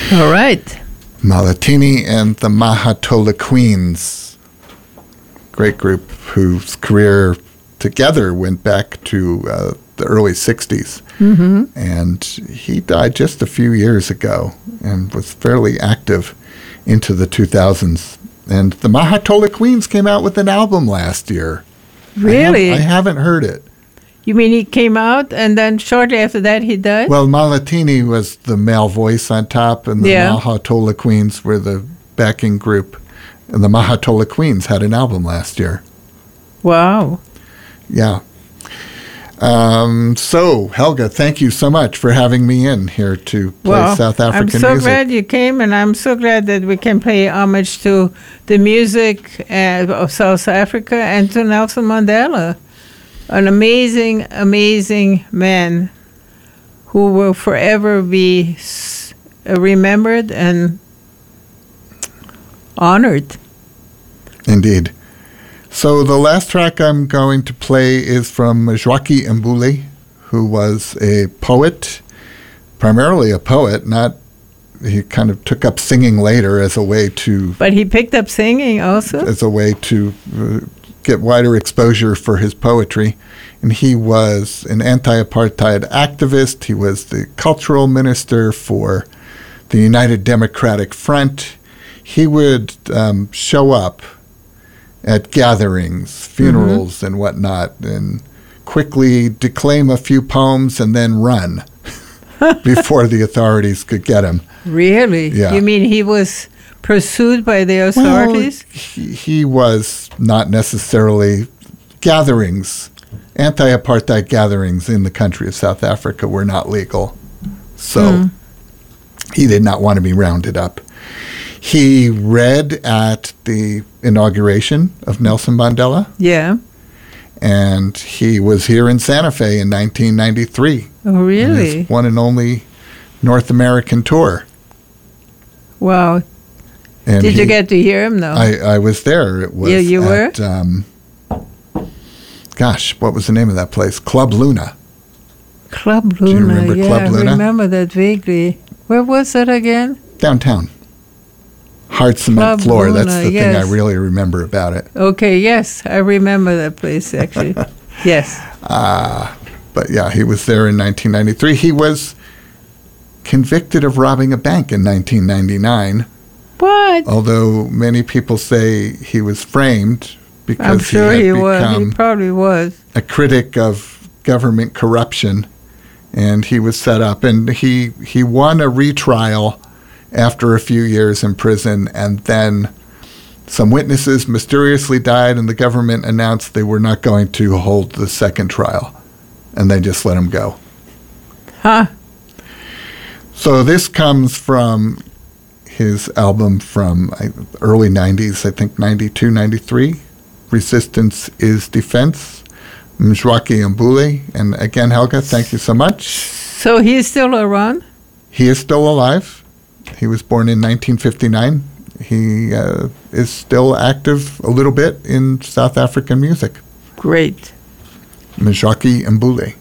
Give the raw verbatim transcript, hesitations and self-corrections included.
All right. Malatini and the Mahatola Queens. Great group whose career together went back to uh, the early sixties. Mm-hmm. And he died just a few years ago and was fairly active into the two thousands. And the Mahatola Queens came out with an album last year. Really? I, have, I haven't heard it. You mean he came out and then shortly after that he died? Well, Malatini was the male voice on top, and the Yeah. Mahatola Queens were the backing group. And the Mahatola Queens had an album last year. Wow. Yeah. Um, so, Helga, thank you so much for having me in here to play Well, South African I'm so music. glad you came, and I'm so glad that we can pay homage to the music uh, of South Africa and to Nelson Mandela, an amazing, amazing man who will forever be s- remembered and honored. Indeed. So the last track I'm going to play is from Mzwaki Mbuli, who was a poet, primarily a poet, not, he kind of took up singing later as a way to, But he picked up singing also? as a way to uh, get wider exposure for his poetry. And he was an anti-apartheid activist. He was the cultural minister for the United Democratic Front. He would um, show up at gatherings, funerals, mm-hmm. and whatnot, and quickly declaim a few poems and then run before the authorities could get him. Really? Yeah. You mean he was pursued by the authorities? Well, he, he was not necessarily gatherings. Anti-apartheid gatherings in the country of South Africa were not legal. So mm. he did not want to be rounded up. He read at the inauguration of Nelson Mandela. Yeah. And he was here in Santa Fe in nineteen ninety-three. Oh, really? His one and only North American tour. Wow. And Did he, you get to hear him, though? I, I was there. It was yeah, you at, were? Um, gosh, what was the name of that place? Club Luna. Club Luna, Do you remember yeah, Club Luna? I remember that vaguely. Where was that again? Downtown. Hard cement Club floor. Luna, That's the yes. thing I really remember about it. Okay, yes, I remember that place, actually. Yes. Uh, but yeah, he was there in nineteen ninety-three. He was convicted of robbing a bank in nineteen ninety-nine. What? Although many people say he was framed because I'm sure he he, had was. become He probably was. a critic of government corruption, and he was set up. And he he won a retrial after a few years in prison, and then some witnesses mysteriously died, and the government announced they were not going to hold the second trial, and they just let him go. Huh? So this comes from his album from early nineties, I think ninety-two, ninety-three, Resistance is Defense, Mzwaki Mbuli. And again, Helga, thank you so much. So he's still around? He is still alive. He was born in nineteen fifty-nine. He uh, is still active a little bit in South African music. Great. Mzwaki Mbuli.